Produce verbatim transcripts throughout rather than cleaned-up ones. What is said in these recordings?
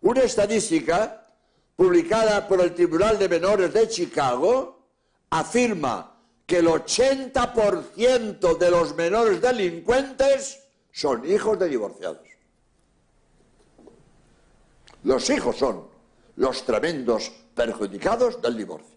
Una estadística publicada por el Tribunal de Menores de Chicago afirma que el ochenta por ciento de los menores delincuentes son hijos de divorciados. Los hijos son los tremendos perjudicados del divorcio.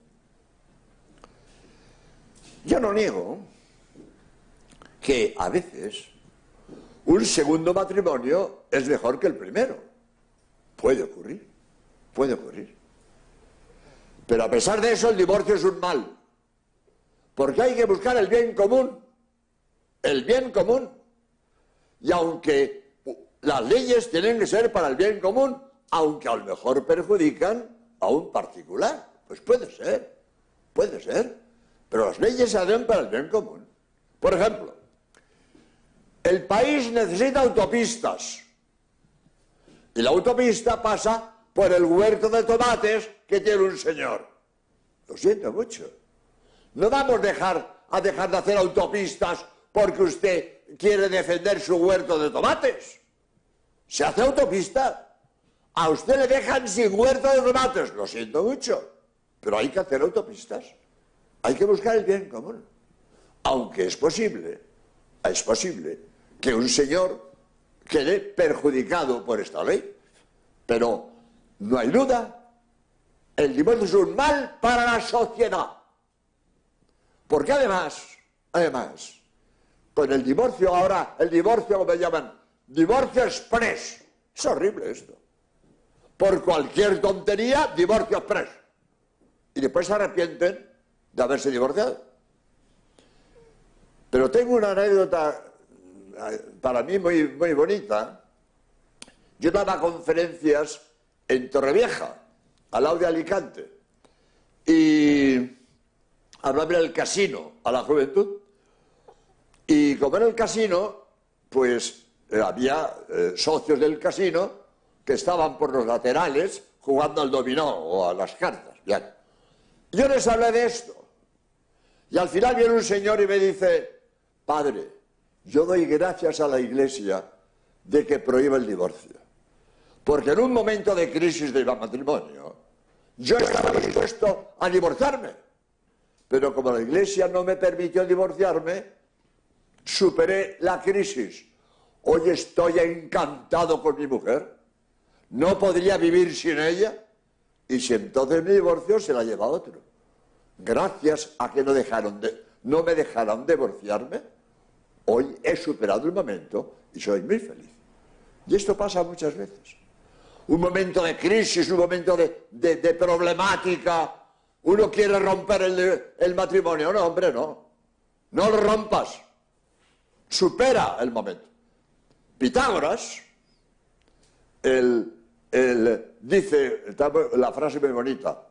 Yo no niego que a veces un segundo matrimonio es mejor que el primero. Puede ocurrir, puede ocurrir. Pero a pesar de eso, el divorcio es un mal. Porque hay que buscar el bien común. El bien común. Y aunque las leyes tienen que ser para el bien común, aunque a lo mejor perjudican a un particular. Pues puede ser, puede ser. Pero las leyes se hacen para el bien común. Por ejemplo, el país necesita autopistas. Y la autopista pasa por el huerto de tomates que tiene un señor. Lo siento mucho. No vamos a dejar, a dejar de hacer autopistas porque usted quiere defender su huerto de tomates. Se hace autopista. A usted le dejan sin huerto de tomates. Lo siento mucho. Pero hay que hacer autopistas. Hay que buscar el bien común. Aunque es posible, es posible que un señor quede perjudicado por esta ley. Pero no hay duda, el divorcio es un mal para la sociedad. Porque además, además, con el divorcio ahora, el divorcio, como llaman, divorcio express. Es horrible esto. Por cualquier tontería, divorcio express. Y después se arrepienten de haberse divorciado. Pero tengo una anécdota para mí muy, muy bonita. Yo daba conferencias en Torrevieja, al lado de Alicante, y hablaba en el casino a la juventud. Y como en el casino, pues eh, había eh, socios del casino que estaban por los laterales jugando al dominó o a las cartas. Bien. Yo les hablé de esto. Y al final viene un señor y me dice: padre, yo doy gracias a la Iglesia de que prohíbe el divorcio. Porque en un momento de crisis de matrimonio, yo estaba dispuesto a divorciarme. Pero como la Iglesia no me permitió divorciarme, superé la crisis. Hoy estoy encantado con mi mujer. No podría vivir sin ella. Y si entonces mi divorcio se la lleva otro. Gracias a que no, dejaron de, no me dejaron divorciarme, hoy he superado el momento y soy muy feliz. Y esto pasa muchas veces. Un momento de crisis, un momento de, de, de problemática, uno quiere romper el, el matrimonio. No, hombre, no. No lo rompas. Supera el momento. Pitágoras, el, el, dice, la frase muy bonita: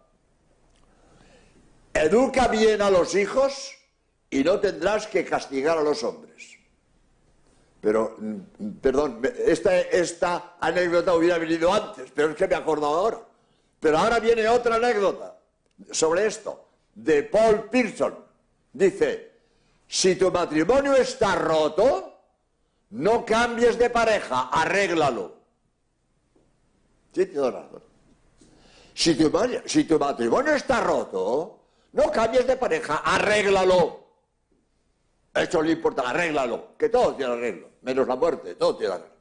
educa bien a los hijos y no tendrás que castigar a los hombres. Pero, perdón, esta, esta anécdota hubiera venido antes, pero es que me he acordado ahora. Pero ahora viene otra anécdota sobre esto, de Paul Pearson. Dice: si tu matrimonio está roto, no cambies de pareja, arréglalo. Sí, tienes razón. Si tu, si tu matrimonio está roto, no cambies de pareja, arréglalo. Esto le importa, arréglalo, que todo tiene arreglo, menos la muerte, todo tiene arreglo.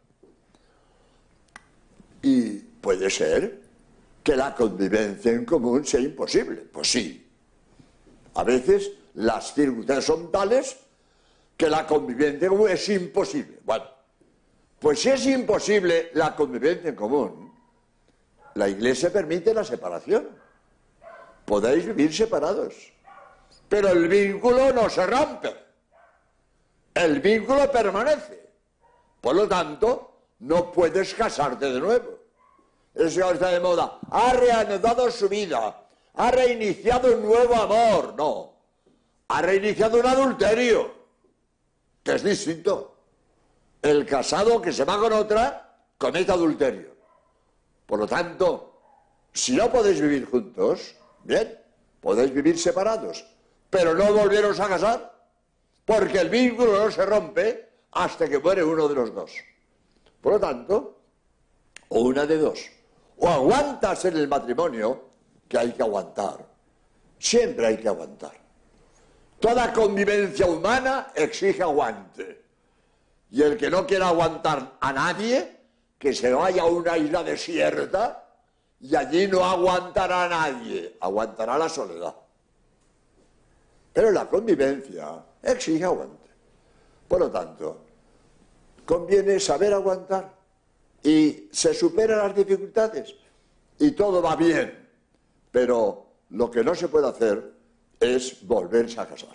Y puede ser que la convivencia en común sea imposible. Pues sí. A veces las circunstancias son tales que la convivencia en común es imposible. Bueno, pues si es imposible la convivencia en común, la Iglesia permite la separación. Podéis vivir separados, pero el vínculo no se rompe. El vínculo permanece. Por lo tanto, no puedes casarte de nuevo. El Señor está de moda. Ha reanudado su vida. Ha reiniciado un nuevo amor. No. Ha reiniciado un adulterio, que es distinto. El casado que se va con otra comete adulterio. Por lo tanto, si no podéis vivir juntos, bien, podéis vivir separados, pero no volveros a casar, porque el vínculo no se rompe hasta que muere uno de los dos. Por lo tanto, o una de dos, O aguantas en el matrimonio, que hay que aguantar. Siempre hay que aguantar. Toda convivencia humana exige aguante. Y el que no quiera aguantar a nadie, que se vaya a una isla desierta y allí no aguantará a nadie, aguantará la soledad. Pero la convivencia exige aguante. Por lo tanto, conviene saber aguantar y se superan las dificultades y todo va bien. Pero lo que no se puede hacer es volverse a casar.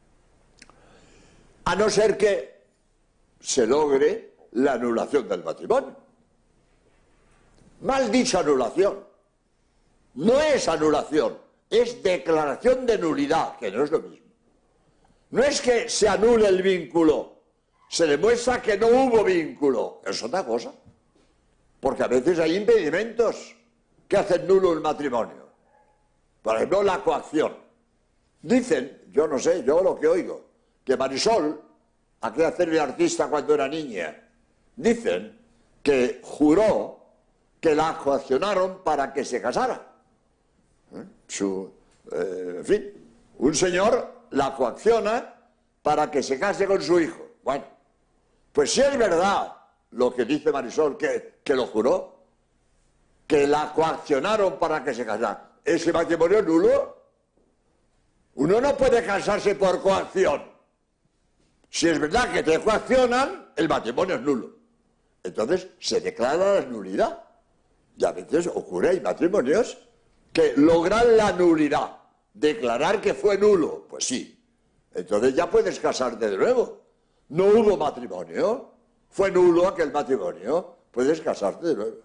A no ser que se logre la anulación del matrimonio. Mal dicha anulación. No es anulación, es declaración de nulidad, que no es lo mismo. No es que se anule el vínculo, se demuestra que no hubo vínculo, es otra cosa. Porque a veces hay impedimentos que hacen nulo el matrimonio. Por ejemplo, la coacción. Dicen, yo no sé, yo lo que oigo, que Marisol, aquella célebre artista cuando era niña, dicen que juró que la coaccionaron para que se casara. ¿Eh? Su, eh, en fin, un señor la coacciona para que se case con su hijo. Bueno, pues si es verdad lo que dice Marisol, que, que lo juró, que la coaccionaron para que se casara, ¿ese matrimonio es nulo? Uno no puede casarse por coacción. Si es verdad que te coaccionan, el matrimonio es nulo. Entonces se declara la nulidad. Y a veces ocurre, hay matrimonios que logran la nulidad. Declarar que fue nulo, pues sí. Entonces ya puedes casarte de nuevo. No hubo matrimonio, fue nulo aquel matrimonio, puedes casarte de nuevo.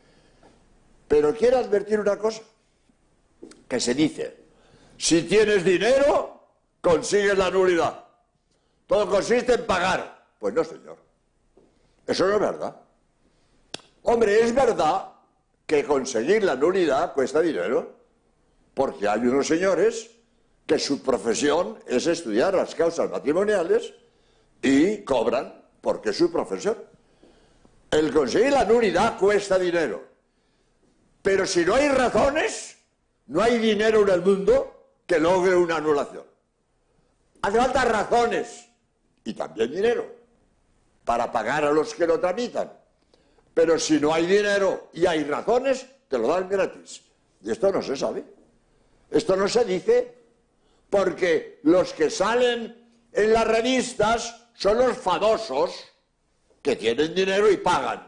Pero quiero advertir una cosa, que se dice, si tienes dinero, consigues la nulidad. Todo consiste en pagar. Pues no, señor. Eso no es verdad. Hombre, es verdad que conseguir la nulidad cuesta dinero, porque hay unos señores que su profesión es estudiar las causas matrimoniales y cobran porque es su profesión. El conseguir la nulidad cuesta dinero, pero si no hay razones, no hay dinero en el mundo que logre una anulación. Hace falta razones y también dinero para pagar a los que lo tramitan. Pero si no hay dinero y hay razones, te lo dan gratis. Y esto no se sabe. Esto no se dice porque los que salen en las revistas son los famosos que tienen dinero y pagan.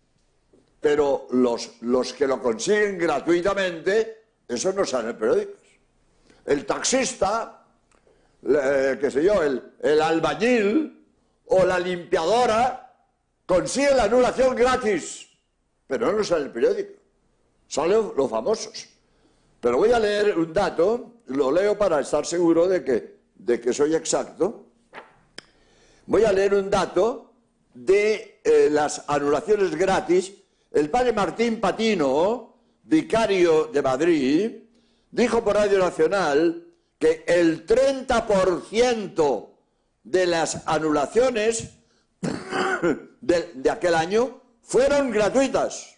Pero los, los que lo consiguen gratuitamente, eso no sale en periódicos. El taxista, eh, qué sé yo, el, el albañil o la limpiadora consigue la anulación gratis, pero no sale en el periódico, salen los famosos. Pero voy a leer un dato, lo leo para estar seguro de que, de que soy exacto. Voy a leer un dato de eh, las anulaciones gratis. El padre Martín Patino, vicario de Madrid, dijo por Radio Nacional que el treinta por ciento de las anulaciones De, de aquel año fueron gratuitas.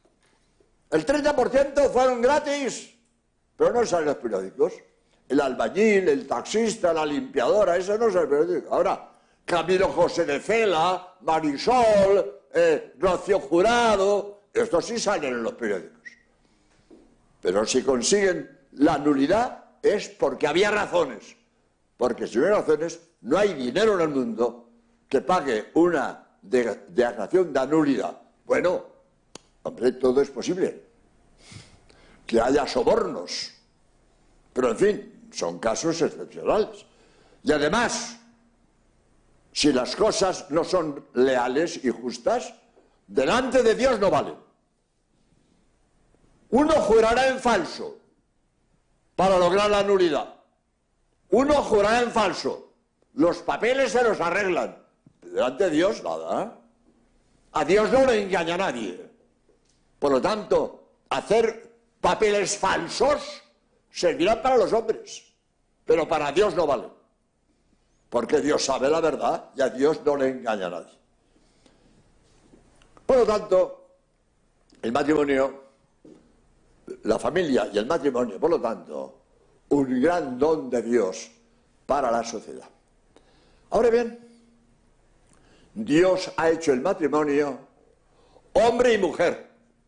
El treinta por ciento fueron gratis, pero no salen los periódicos. El albañil, el taxista, la limpiadora, eso no sale en los periódicos. Ahora, Camilo José de Cela, Marisol, eh, Rocío Jurado, estos sí salen en los periódicos. Pero si consiguen la nulidad es porque había razones. Porque si no hay razones, no hay dinero en el mundo que pague una declaración de nulidad. Bueno, hombre, todo es posible. Que haya sobornos. Pero, en fin, son casos excepcionales. Y además, si las cosas no son leales y justas, delante de Dios no valen. Uno jurará en falso para lograr la nulidad. Uno jurará en falso. Los papeles se los arreglan. Delante de Dios, nada. A Dios no le engaña a nadie. Por lo tanto, hacer papeles falsos servirá para los hombres, pero para Dios no vale. Porque Dios sabe la verdad y a Dios no le engaña a nadie. Por lo tanto, el matrimonio la familia y el matrimonio, por lo tanto, un gran don de Dios para la sociedad. Ahora bien, Dios ha hecho el matrimonio hombre y mujer.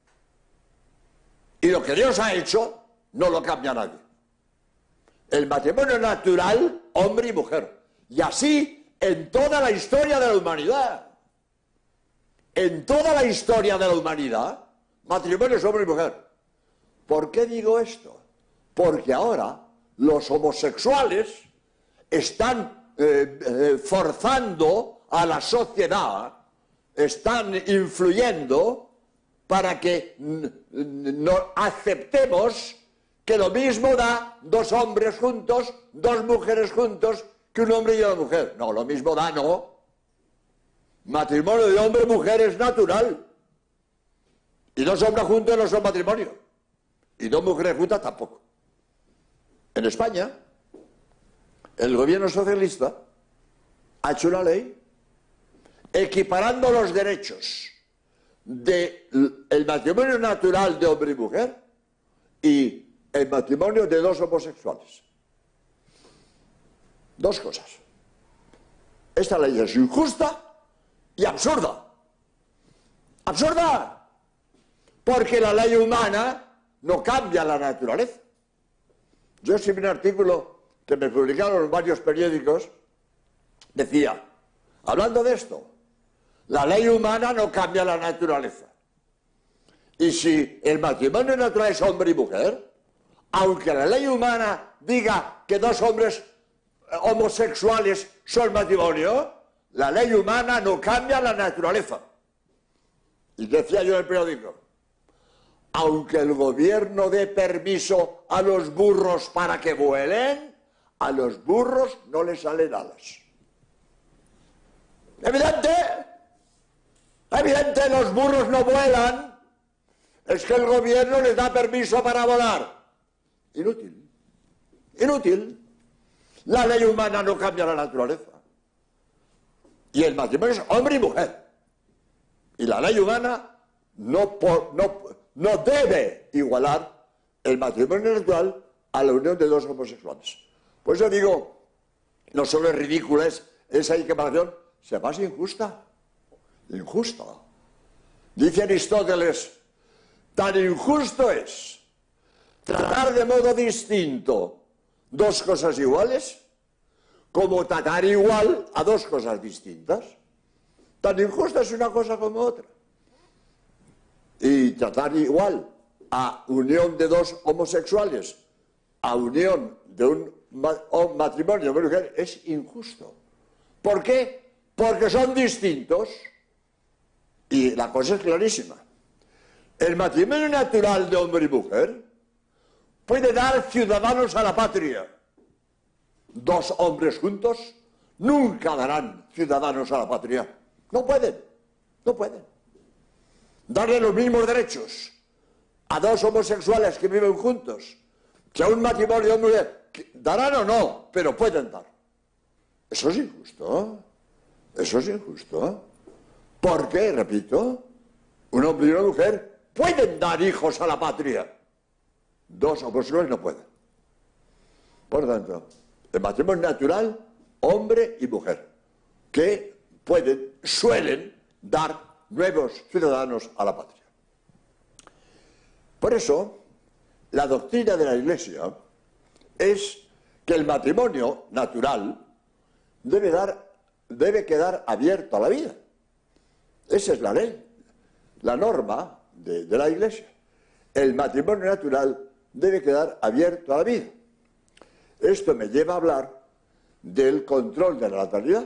Y lo que Dios ha hecho no lo cambia nadie. El matrimonio natural, hombre y mujer. Y así en toda la historia de la humanidad. En toda la historia de la humanidad, matrimonio es hombre y mujer. ¿Por qué digo esto? Porque ahora los homosexuales están eh, eh, forzando a la sociedad, están influyendo para que no aceptemos que lo mismo da dos hombres juntos, dos mujeres juntos, que un hombre y una mujer. No, lo mismo da, no. Matrimonio de hombre y mujer es natural. Y dos hombres juntos no son matrimonio. Y dos mujeres juntas tampoco. En España, el gobierno socialista ha hecho una ley equiparando los derechos del matrimonio natural de hombre y mujer y el matrimonio de dos homosexuales. Dos cosas. Esta ley es injusta y absurda. ¡Absurda! Porque la ley humana no cambia la naturaleza. Yo escribí un artículo que me publicaron en varios periódicos, decía, hablando de esto, la ley humana no cambia la naturaleza. Y si el matrimonio natural es hombre y mujer, aunque la ley humana diga que dos hombres homosexuales son matrimonio, la ley humana no cambia la naturaleza. Y decía yo en el periódico, aunque el gobierno dé permiso a los burros para que vuelen, a los burros no les salen alas. ¿Evidente? Evidente, los burros no vuelan. Es que el gobierno les da permiso para volar. Inútil. Inútil. La ley humana no cambia la naturaleza. Y el matrimonio es hombre y mujer. Y la ley humana no, por, no, no debe igualar el matrimonio natural a la unión de dos homosexuales. Por eso digo, no solo es ridícula es esa equiparación, se más injusta. Injusta. Dice Aristóteles, tan injusto es tratar de modo distinto dos cosas iguales como tratar igual a dos cosas distintas. Tan injusta es una cosa como otra. Y tratar igual a unión de dos homosexuales, a unión de un matrimonio de una mujer, es injusto. ¿Por qué? Porque son distintos. Y la cosa es clarísima. El matrimonio natural de hombre y mujer puede dar ciudadanos a la patria. Dos hombres juntos nunca darán ciudadanos a la patria. No pueden, no pueden. Darle los mismos derechos a dos homosexuales que viven juntos que a un matrimonio de hombre y mujer, darán o no, pero pueden dar. Eso es injusto. Eso es injusto. Porque, repito, un hombre y una mujer pueden dar hijos a la patria. Dos homosexuales no pueden. Por lo tanto, el matrimonio natural, hombre y mujer, que pueden, suelen dar nuevos ciudadanos a la patria. Por eso, la doctrina de la Iglesia es que el matrimonio natural debe, dar, debe quedar abierto a la vida. Esa es la ley, la norma de, de la Iglesia. El matrimonio natural debe quedar abierto a la vida. Esto me lleva a hablar del control de la natalidad.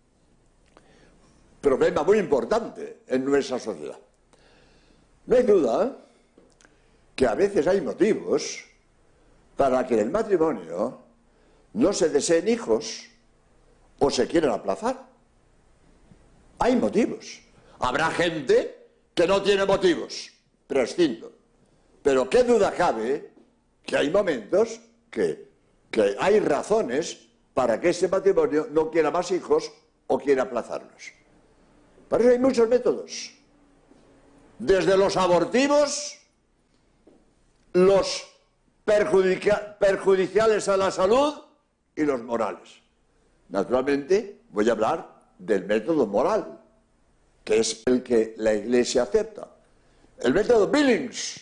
Problema muy importante en nuestra sociedad. No hay duda que a veces hay motivos para que en el matrimonio no se deseen hijos o se quieran aplazar. Hay motivos. Habrá gente que no tiene motivos, prescindo. Pero qué duda cabe que hay momentos que, que hay razones para que ese matrimonio no quiera más hijos o quiera aplazarlos. Para eso hay muchos métodos. Desde los abortivos los perjudica- perjudiciales a la salud y los morales. Naturalmente, voy a hablar del método moral, que es el que la Iglesia acepta. El método Billings.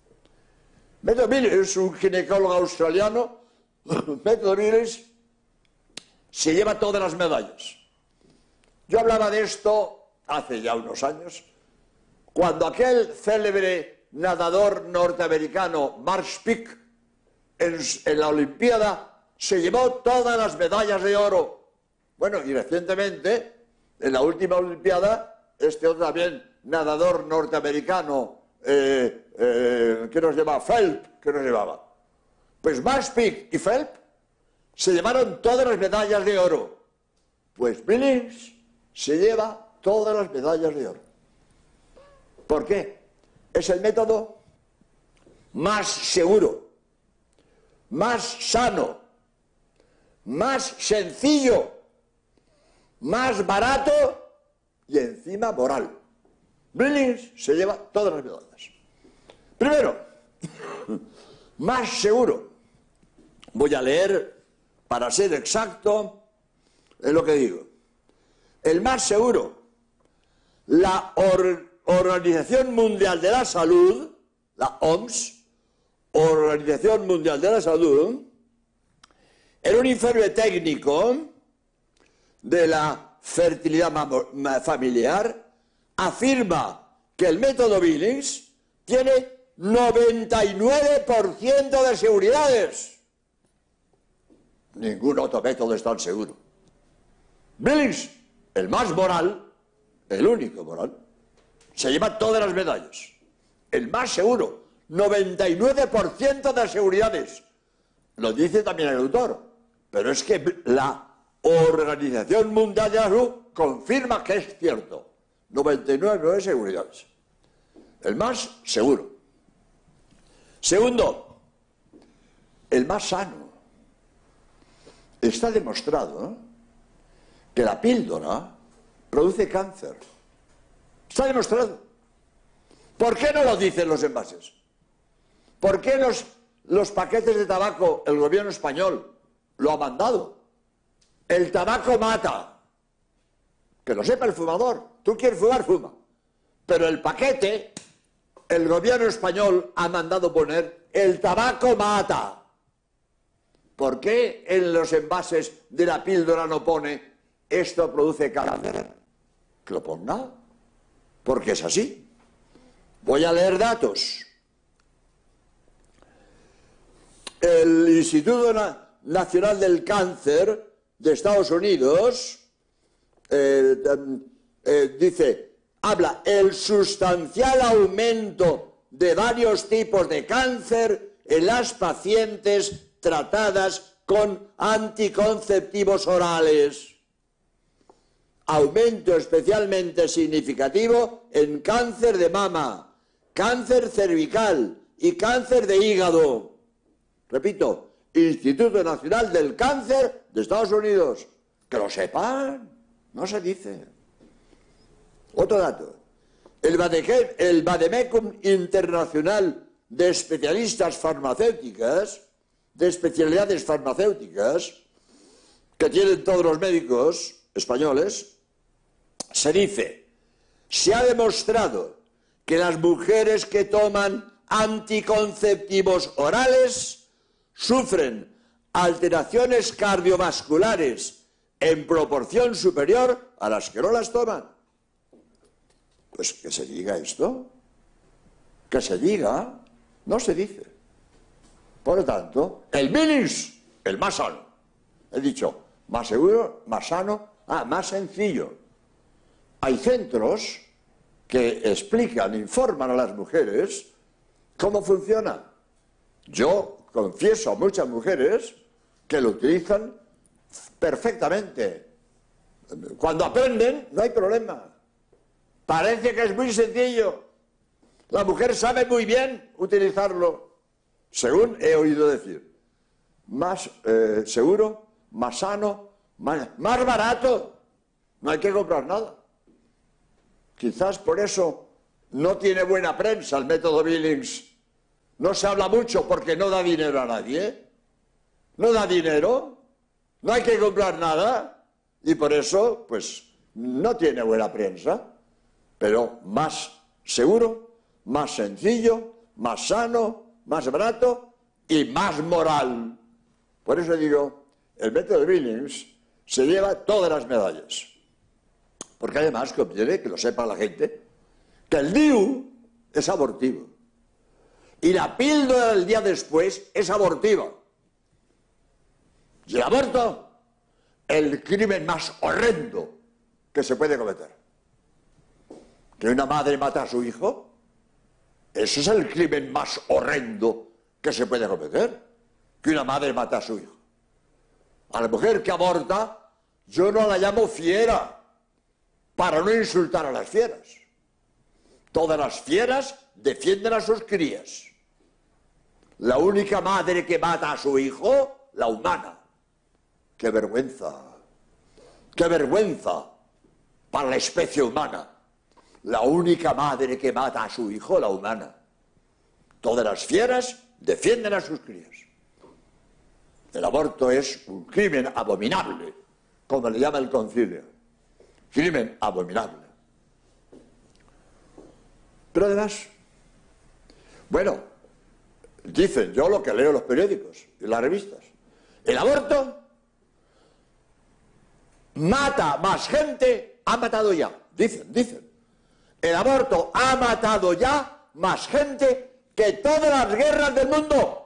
El método Billings es un ginecólogo australiano. El método Billings se lleva todas las medallas. Yo hablaba de esto hace ya unos años, cuando aquel célebre nadador norteamericano, Mark Spick, en, en la Olimpiada, se llevó todas las medallas de oro. Bueno, y recientemente, en la última Olimpiada, este otro también nadador norteamericano, eh, eh, ¿qué nos llevaba? Phelps, ¿qué nos llevaba? Pues Mark Spick y Phelps se llevaron todas las medallas de oro. Pues Billings se lleva todas las medallas de oro. ¿Por qué? Es el método más seguro, más sano, más sencillo, más barato y encima moral. Billings se lleva todas las medallas. Primero, más seguro. Voy a leer, para ser exacto, en lo que digo. El más seguro, la or- Organización Mundial de la Salud, la O M S, Organización Mundial de la Salud, en un informe técnico de la fertilidad familiar, afirma que el método Billings tiene noventa y nueve por ciento de seguridades. Ningún otro método es tan seguro. Billings, el más moral, el único moral, se lleva todas las medallas. El más seguro, noventa y nueve por ciento de seguridades. Lo dice también el autor. Pero es que la Organización Mundial de la Salud confirma que es cierto. noventa y nueve seguridades. El más seguro. Segundo, el más sano. Está demostrado, ¿eh?, que la píldora produce cáncer. Está demostrado. ¿Por qué no lo dicen los envases? ¿Por qué los, los paquetes de tabaco el gobierno español lo ha mandado? El tabaco mata. Que lo sepa el fumador. Tú quieres fumar, fuma. Pero el paquete, el gobierno español ha mandado poner el tabaco mata. ¿Por qué en los envases de la píldora no pone esto produce cáncer? Que lo ponga. Porque es así. Voy a leer datos. El Instituto Nacional del Cáncer de Estados Unidos eh, eh, dice, habla el sustancial aumento de varios tipos de cáncer en las pacientes tratadas con anticonceptivos orales. Aumento especialmente significativo en cáncer de mama, cáncer cervical y cáncer de hígado. Repito, Instituto Nacional del Cáncer de Estados Unidos. Que lo sepan, no se dice. Otro dato. El, Vadechem, el Vademecum Internacional de Especialistas Farmacéuticas, de especialidades farmacéuticas, que tienen todos los médicos españoles, se dice, se ha demostrado que las mujeres que toman anticonceptivos orales sufren alteraciones cardiovasculares en proporción superior a las que no las toman. Pues que se diga esto, que se diga, no se dice. Por lo tanto, el Billings, el más sano, he dicho, más seguro, más sano, ah, más sencillo. Hay centros que explican, informan a las mujeres cómo funciona. Yo confieso a muchas mujeres que lo utilizan perfectamente. Cuando aprenden, no hay problema. Parece que es muy sencillo. La mujer sabe muy bien utilizarlo, según he oído decir. Más eh, seguro, más sano, más, más barato. No hay que comprar nada. Quizás por eso no tiene buena prensa el método Billings, no se habla mucho porque no da dinero a nadie, no da dinero, no hay que comprar nada, y por eso, pues, no tiene buena prensa, pero más seguro, más sencillo, más sano, más barato y más moral. Por eso digo, el método de Billings se lleva todas las medallas. Porque además conviene que lo sepa la gente, que el D I U es abortivo. Y la píldora del día después es abortiva. Y el aborto, el crimen más horrendo que se puede cometer. Que una madre mata a su hijo, eso es el crimen más horrendo que se puede cometer. Que una madre mata a su hijo. A la mujer que aborta, yo no la llamo fiera, para no insultar a las fieras. Todas las fieras defienden a sus crías. La única madre que mata a su hijo, la humana. ¡Qué vergüenza! ¡Qué vergüenza para la especie humana! La única madre que mata a su hijo, la humana. Todas las fieras defienden a sus crías. El aborto es un crimen abominable, como le llama el concilio. Crimen abominable. Pero además, bueno, dicen, yo lo que leo en los periódicos y las revistas, el aborto mata más gente, ha matado ya, dicen, dicen. El aborto ha matado ya más gente que todas las guerras del mundo.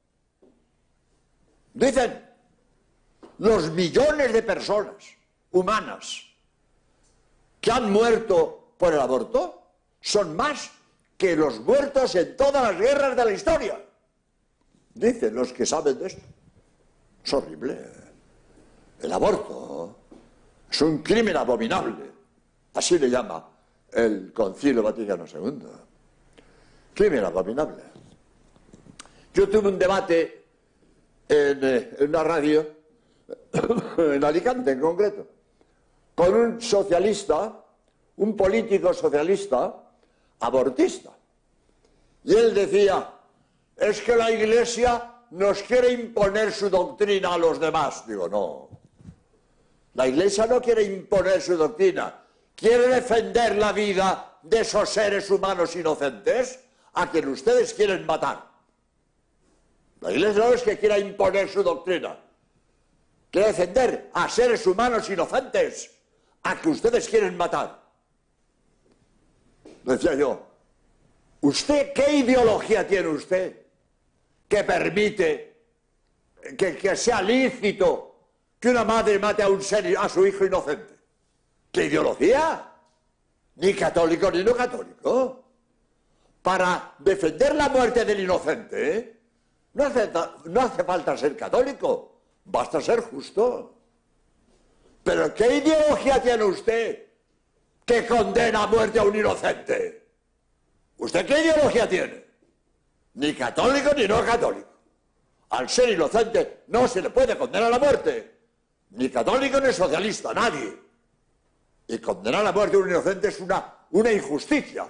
Dicen, los millones de personas humanas que han muerto por el aborto son más que los muertos en todas las guerras de la historia. Dicen los que saben de esto. Es horrible. El aborto es un crimen abominable. Así le llama el Concilio Vaticano segundo. Crimen abominable. Yo tuve un debate en, eh, en una radio, en Alicante en concreto, con un socialista, un político socialista, abortista. Y él decía, es que la Iglesia nos quiere imponer su doctrina a los demás. Digo, no. La Iglesia no quiere imponer su doctrina, quiere defender la vida de esos seres humanos inocentes a quien ustedes quieren matar. La Iglesia no es que quiera imponer su doctrina, quiere defender a seres humanos inocentes a que ustedes quieren matar. Decía yo, ¿usted qué ideología tiene usted que permite que, que sea lícito que una madre mate a un ser, a su hijo inocente? ¿Qué ideología? Ni católico ni no católico. Para defender la muerte del inocente, ¿eh? no, hace, no hace falta ser católico, basta ser justo. ¿Pero qué ideología tiene usted que condena a muerte a un inocente? ¿Usted qué ideología tiene? Ni católico ni no católico. Al ser inocente no se le puede condenar a la muerte. Ni católico ni socialista, nadie. Y condenar a muerte a un inocente es una, una injusticia.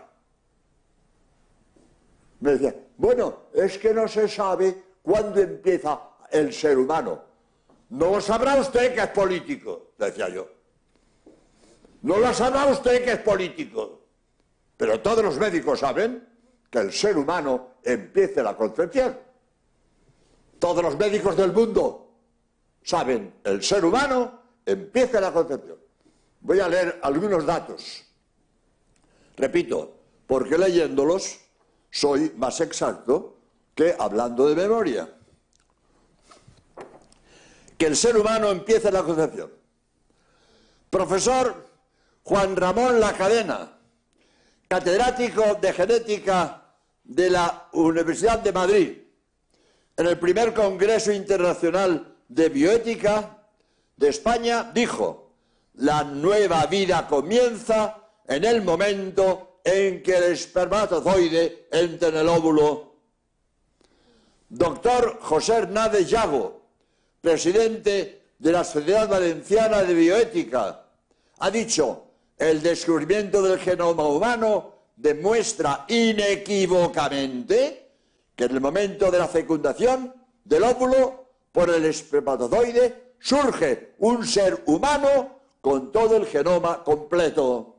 Me decía, bueno, es que no se sabe cuándo empieza el ser humano. No lo sabrá usted que es político, decía yo. No lo sabrá usted que es político. Pero todos los médicos saben que el ser humano empieza la concepción. Todos los médicos del mundo saben, el ser humano empieza la concepción. Voy a leer algunos datos. Repito, porque leyéndolos soy más exacto que hablando de memoria. Que el ser humano empieza la concepción. Profesor Juan Ramón Lacadena, catedrático de genética de la Universidad de Madrid, en el primer Congreso Internacional de Bioética de España, dijo: la nueva vida comienza en el momento en que el espermatozoide entra en el óvulo. Doctor José Hernández Yago, presidente de la Sociedad Valenciana de Bioética, ha dicho: el descubrimiento del genoma humano demuestra inequívocamente que en el momento de la fecundación del óvulo, por el espermatozoide, surge un ser humano con todo el genoma completo.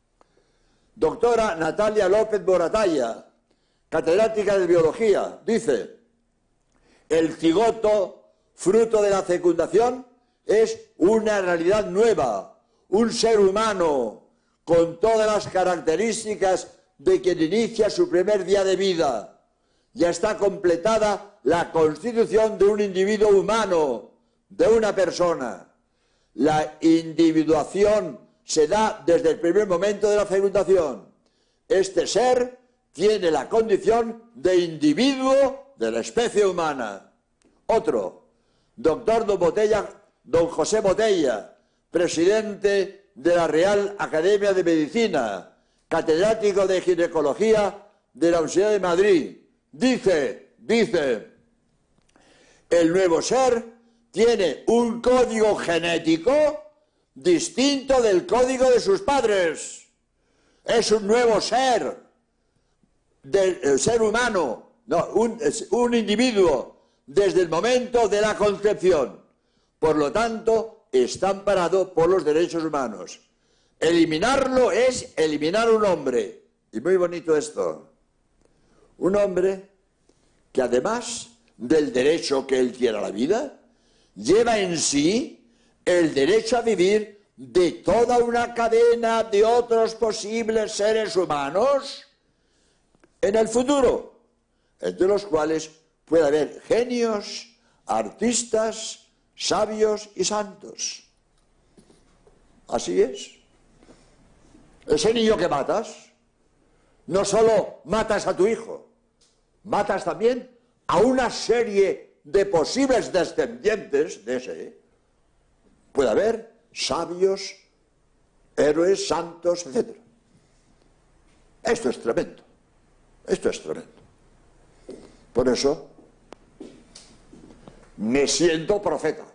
Doctora Natalia López Moratalla, catedrática de biología, dice: el cigoto, fruto de la fecundación, es una realidad nueva, un ser humano con todas las características de quien inicia su primer día de vida. Ya está completada la constitución de un individuo humano, de una persona. La individuación se da desde el primer momento de la fecundación. Este ser tiene la condición de individuo de la especie humana. Otro, doctor don, Botella, don José Botella, presidente de la Real Academia de Medicina, catedrático de ginecología de la Universidad de Madrid, dice, dice, el nuevo ser tiene un código genético distinto del código de sus padres. Es un nuevo ser, del ser humano, no, un, es un individuo desde el momento de la concepción. Por lo tanto, está amparado por los derechos humanos. Eliminarlo es eliminar un hombre. Y muy bonito esto. Un hombre que además del derecho que él tiene a la vida, lleva en sí el derecho a vivir de toda una cadena de otros posibles seres humanos en el futuro, entre los cuales puede haber genios, artistas, sabios y santos. Así es. Ese niño que matas, no solo matas a tu hijo, matas también a una serie de posibles descendientes de ese. Puede haber sabios, héroes, santos, etcétera. Esto es tremendo. Esto es tremendo. Por eso me siento profeta.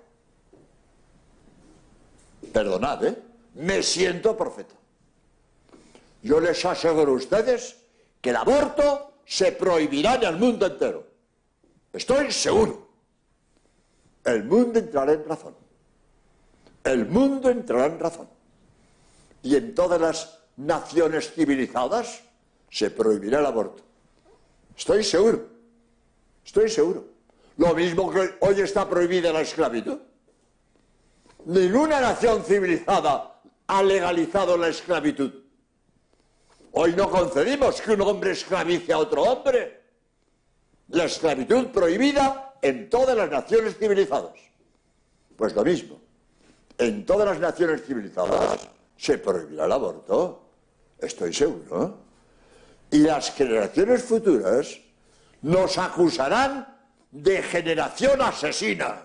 Perdonad, ¿eh? Me siento profeta. Yo les aseguro a ustedes que el aborto se prohibirá en el mundo entero. Estoy seguro. El mundo entrará en razón. El mundo entrará en razón. Y en todas las naciones civilizadas se prohibirá el aborto. Estoy seguro. Estoy seguro. Lo mismo que hoy está prohibida la esclavitud. Ninguna nación civilizada ha legalizado la esclavitud. Hoy no concedimos que un hombre esclavice a otro hombre. La esclavitud prohibida en todas las naciones civilizadas. Pues lo mismo. En todas las naciones civilizadas se prohibirá el aborto. Estoy seguro. Y las generaciones futuras nos acusarán de generación asesina.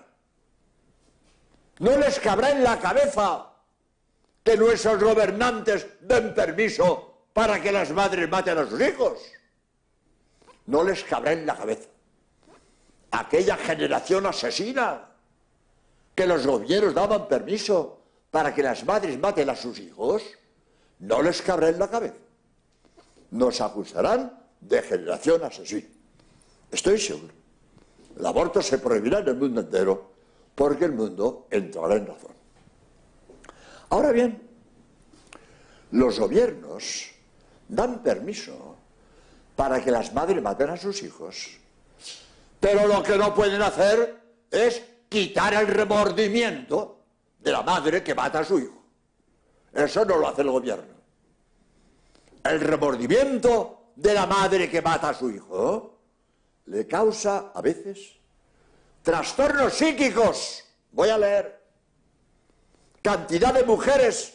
No les cabrá en la cabeza que nuestros gobernantes den permiso para que las madres maten a sus hijos. No les cabrá en la cabeza. Aquella generación asesina que los gobiernos daban permiso para que las madres maten a sus hijos, no les cabrá en la cabeza. Nos acusarán de generación asesina. Estoy seguro. El aborto se prohibirá en el mundo entero porque el mundo entrará en razón. Ahora bien, los gobiernos dan permiso para que las madres maten a sus hijos, pero lo que no pueden hacer es quitar el remordimiento de la madre que mata a su hijo. Eso no lo hace el gobierno. El remordimiento de la madre que mata a su hijo le causa a veces trastornos psíquicos. Voy a leer. Cantidad de mujeres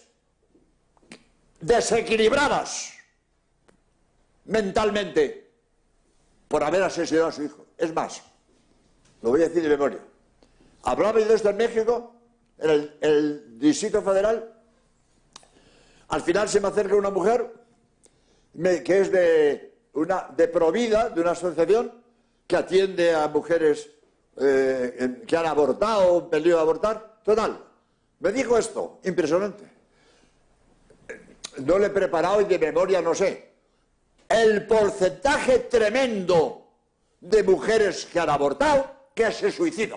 desequilibradas mentalmente por haber asesinado a su hijo. Es más, lo voy a decir de memoria. Hablaba yo de esto en México, en el, el Distrito Federal. Al final se me acerca una mujer me, que es de, una, de Provida, de una asociación que atiende a mujeres eh, en, que han abortado o pedido de abortar. Total, me dijo esto, impresionante. No lo he preparado y de memoria no sé. El porcentaje tremendo de mujeres que han abortado que se suicidan.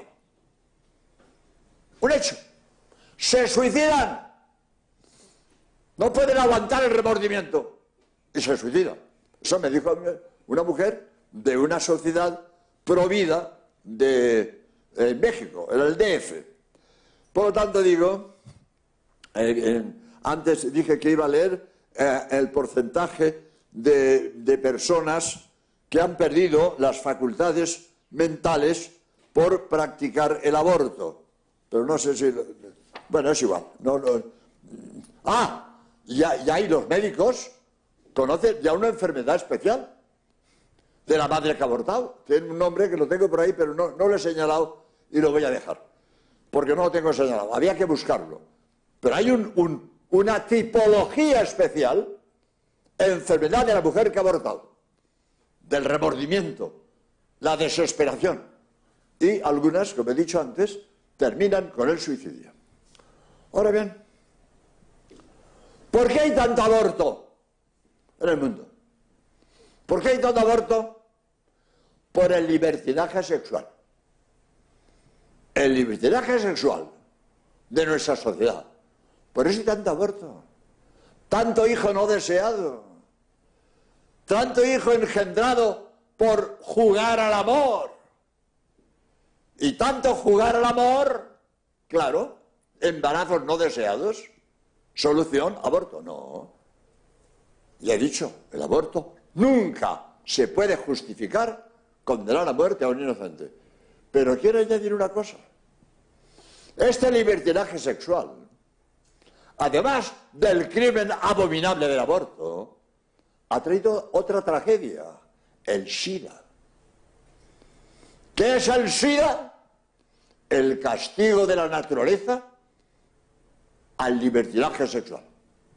Un hecho. Se suicidan. No pueden aguantar el remordimiento. Y se suicidan. Eso me dijo una mujer de una sociedad provida de eh, México, en el D F. Por lo tanto, digo, eh, eh, antes dije que iba a leer eh, el porcentaje de, de personas que han perdido las facultades mentales por practicar el aborto. Pero no sé si... Bueno, es igual. No, no. Ah, ya, ya hay los médicos, conocen ya una enfermedad especial de la madre que ha abortado. Tiene un nombre que lo tengo por ahí, pero no, no lo he señalado y lo voy a dejar, porque no lo tengo señalado. Había que buscarlo. Pero hay un, un, una tipología especial, enfermedad de la mujer que ha abortado, del remordimiento, la desesperación. Y algunas, como he dicho antes, terminan con el suicidio. Ahora bien, ¿por qué hay tanto aborto en el mundo? ¿Por qué hay tanto aborto? Por el libertinaje sexual. El libertinaje sexual de nuestra sociedad. Por eso hay tanto aborto. Tanto hijo no deseado. Tanto hijo engendrado por jugar al amor. Y tanto jugar al amor, claro, embarazos no deseados. Solución, aborto. No. Ya he dicho, el aborto nunca se puede justificar condenar a muerte a un inocente. Pero quiero añadir una cosa. Este libertinaje sexual, además del crimen abominable del aborto, ha traído otra tragedia, el SIDA. ¿Qué es el SIDA? El castigo de la naturaleza al libertinaje sexual.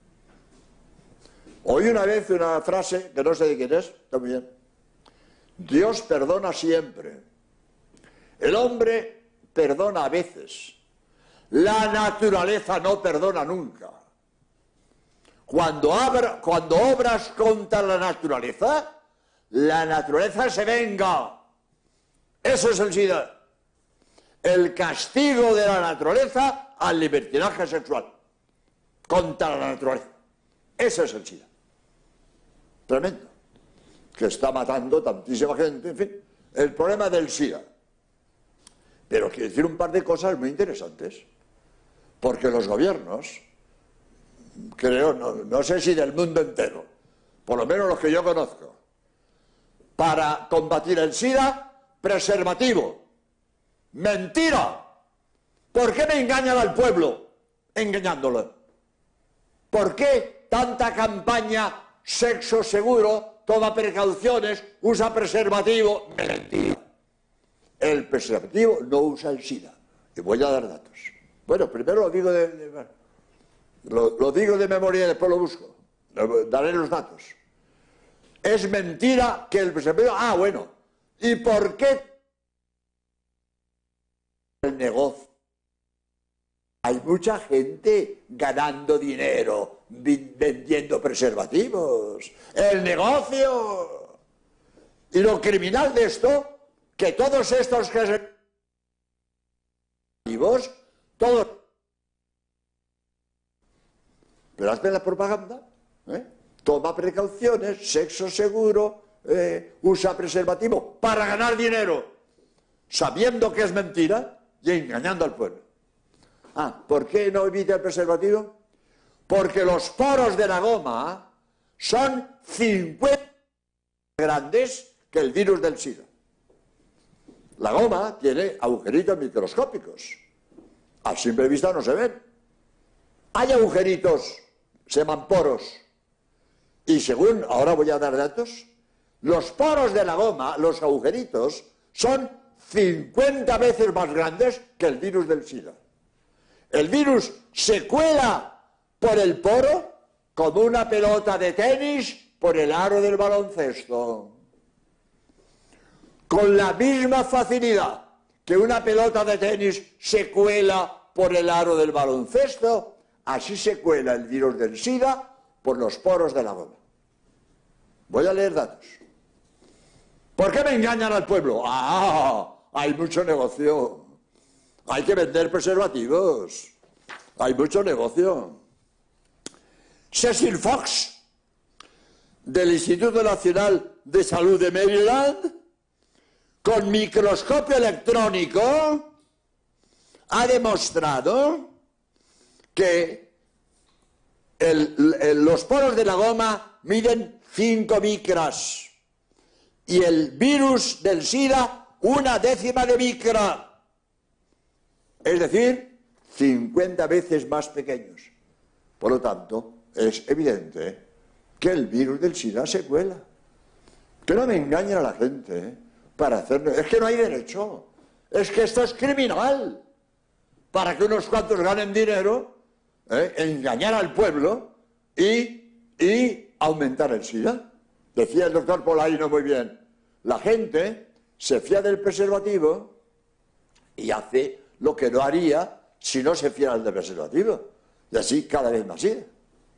Oí una vez una frase, que no sé de quién es, está muy bien. Dios perdona siempre. El hombre perdona a veces. La naturaleza no perdona nunca. Cuando, abra, cuando obras contra la naturaleza, la naturaleza se venga. Eso es el SIDA. El castigo de la naturaleza al libertinaje sexual. Contra la naturaleza. Eso es el SIDA. Tremendo. Que está matando tantísima gente, en fin. El problema del SIDA. Pero quiero decir un par de cosas muy interesantes. Porque los gobiernos, creo, no, no sé si del mundo entero, por lo menos los que yo conozco, para combatir el SIDA, preservativo. Mentira. ¿Por qué me engañan al pueblo engañándolo? ¿Por qué tanta campaña sexo seguro, toma precauciones, usa preservativo? Mentira. El preservativo no usa el SIDA. Y voy a dar datos. Bueno, primero lo digo de, de, lo, lo digo de memoria y después lo busco. Daré los datos. Es mentira que el preservativo... Ah, bueno. ¿Y por qué el negocio? Hay mucha gente ganando dinero vendiendo preservativos. ¡El negocio! Y lo criminal de esto, que todos estos preservativos, todos... Pero hazme la propaganda, ¿eh? Toma precauciones, sexo seguro, eh, usa preservativo para ganar dinero, sabiendo que es mentira y engañando al pueblo. Ah, ¿por qué no evita el preservativo? Porque los poros de la goma son cincuenta veces más grandes que el virus del SIDA. La goma tiene agujeritos microscópicos. A simple vista no se ven. Hay agujeritos, se llaman poros. Y según, ahora voy a dar datos, los poros de la goma, los agujeritos, son cincuenta veces más grandes que el virus del SIDA. El virus se cuela por el poro como una pelota de tenis por el aro del baloncesto. Con la misma facilidad que una pelota de tenis se cuela por el aro del baloncesto, así se cuela el virus del SIDA por los poros de la goma. Voy a leer datos. ¿Por qué me engañan al pueblo? ¡Ah! Hay mucho negocio. Hay que vender preservativos. Hay mucho negocio. Cecil Fox, del Instituto Nacional de Salud de Maryland, con microscopio electrónico, ha demostrado que el, el, los poros de la goma miden cinco micras y el virus del SIDA una décima de micra. Es decir, cincuenta veces más pequeños. Por lo tanto, es evidente que el virus del SIDA se cuela. Que no me engañen a la gente, ¿eh? Para hacerlo. Es que no hay derecho. Es que esto es criminal. Para que unos cuantos ganen dinero, ¿eh? Engañar al pueblo y, y aumentar el SIDA. Decía el doctor Polaino muy bien. La gente se fía del preservativo y hace lo que no haría si no se fiara del preservativo. Y así cada vez más SIDA.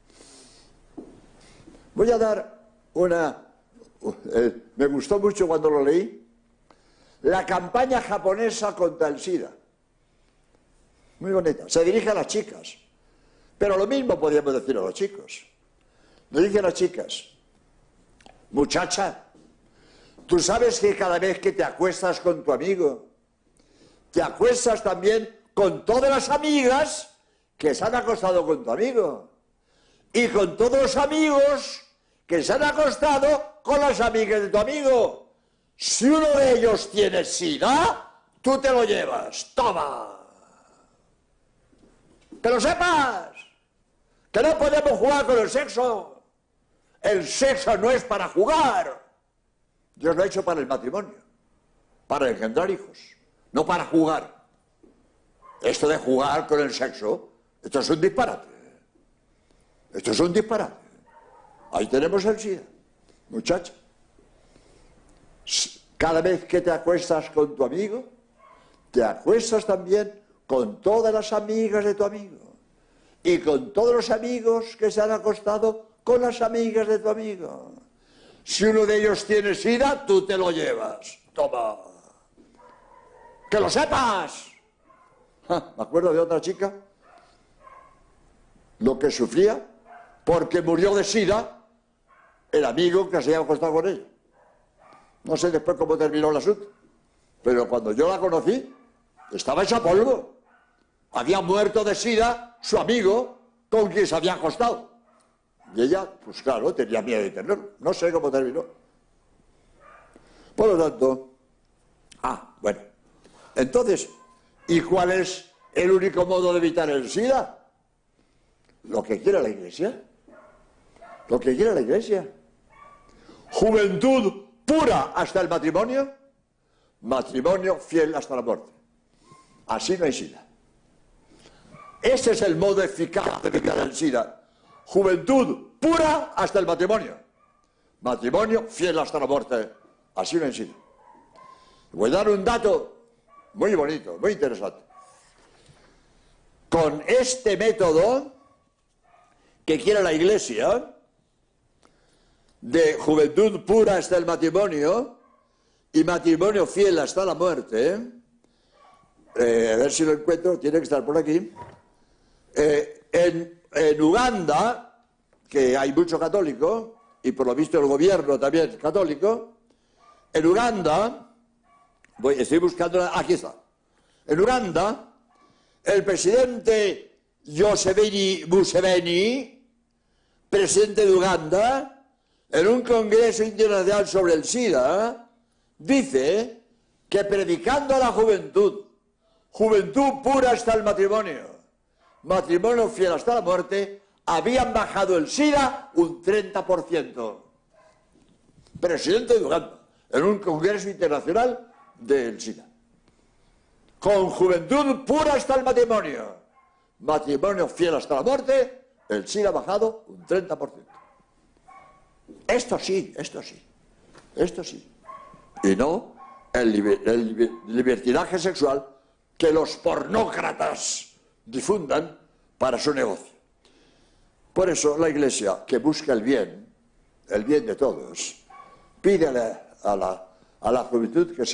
Voy a dar una... Eh, me gustó mucho cuando lo leí. La campaña japonesa contra el SIDA. Muy bonita. Se dirige a las chicas. Pero lo mismo podríamos decir a los chicos. Le dice a las chicas: muchacha, tú sabes que cada vez que te acuestas con tu amigo, te acuestas también con todas las amigas que se han acostado con tu amigo. Y con todos los amigos que se han acostado con las amigas de tu amigo. Si uno de ellos tiene SIDA, tú te lo llevas. ¡Toma! ¡Que lo sepas! ¡Que no podemos jugar con el sexo! El sexo no es para jugar. Dios lo ha hecho para el matrimonio, para engendrar hijos, no para jugar. Esto de jugar con el sexo, esto es un disparate. Esto es un disparate. Ahí tenemos el SIDA, muchacha. Cada vez que te acuestas con tu amigo, te acuestas también con todas las amigas de tu amigo. Y con todos los amigos que se han acostado con las amigas de tu amigo. Si uno de ellos tiene SIDA, tú te lo llevas. Toma. ¡Que lo sepas! Ja, me acuerdo de otra chica, lo que sufría, porque murió de SIDA el amigo que se había acostado con ella. No sé después cómo terminó el asunto, pero cuando yo la conocí, estaba hecha polvo. Había muerto de SIDA su amigo con quien se había acostado. Y ella, pues claro, tenía miedo de tenerlo. No sé cómo terminó. Por lo tanto, ah, bueno. Entonces, ¿y cuál es el único modo de evitar el SIDA? Lo que quiere la Iglesia. Lo que quiere la Iglesia. Juventud pura hasta el matrimonio, matrimonio fiel hasta la muerte. Así no hay SIDA. Ese es el modo eficaz de evitar el SIDA. Juventud pura hasta el matrimonio, matrimonio fiel hasta la muerte. Así no hay SIDA. Voy a dar un dato muy bonito, muy interesante. Con este método que quiere la Iglesia, de juventud pura hasta el matrimonio y matrimonio fiel hasta la muerte, eh, a ver si lo encuentro, tiene que estar por aquí. Eh, en, en Uganda, que hay mucho católico, y por lo visto el gobierno también es católico, en Uganda, voy, estoy buscando, aquí está, en Uganda, el presidente Yoweri Museveni, presidente de Uganda, en un congreso internacional sobre el SIDA, dice que predicando a la juventud, juventud pura hasta el matrimonio, matrimonio fiel hasta la muerte, habían bajado el SIDA un treinta por ciento. Presidente de Uganda, en un congreso internacional del SIDA. Con juventud pura hasta el matrimonio, matrimonio fiel hasta la muerte, el SIDA ha bajado un treinta por ciento. Esto sí, esto sí, esto sí. Y no el, liber, el libertinaje sexual que los pornócratas difundan para su negocio. Por eso la Iglesia, que busca el bien, el bien de todos, pide a la, a la, a la juventud que